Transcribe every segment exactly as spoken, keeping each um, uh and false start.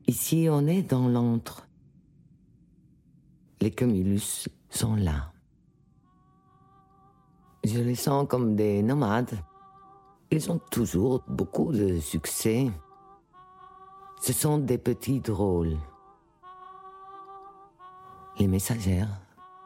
Ici, on est dans l'antre. Les cumulus sont là. Je les sens comme des nomades. Ils ont toujours beaucoup de succès. Ce sont des petits drôles. Les messagères.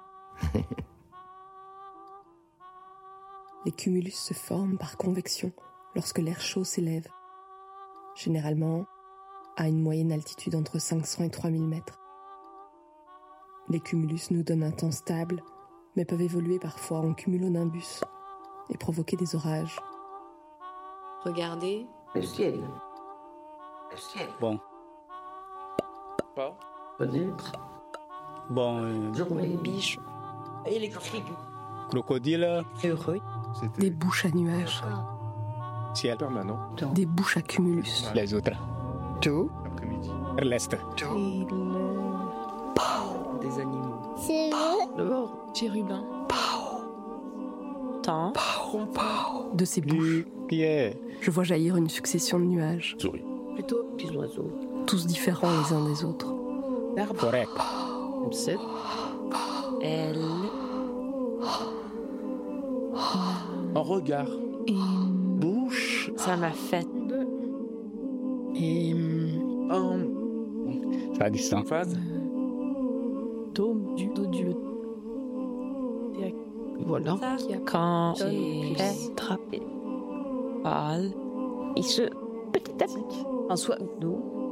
Les cumulus se forment par convection lorsque l'air chaud s'élève, généralement à une moyenne altitude entre cinq cents et trois mille mètres. Les cumulus nous donnent un temps stable, mais peuvent évoluer parfois en cumulonimbus et provoquer des orages. Regardez le ciel. Le ciel. Bon. Pas. Peut-être. Bon. Euh... Journée. Biche. Électrique. Crocodile. Heureux. Des bouches à nuages. Ciel permanent. Des bouches à cumulus. Les autres. Tout. Après-midi. L'est. Tout. Pow. Des animaux. C'est vrai. Dehors. Chérubin. Temps. De ces bouches, Pierre. je vois jaillir une succession de nuages. Souris. Plutôt petits oiseaux. Tous différents les uns des autres. L'arbre. Correct. Sept. Elle. Un regard. Une Bouche. Ça m'a fait. Et. Un. Ça a du sens. Phase. Tome du dos du. Voilà. Quand j'ai attrapé. Pâle. Il se. Petit à petit. En soi, nous.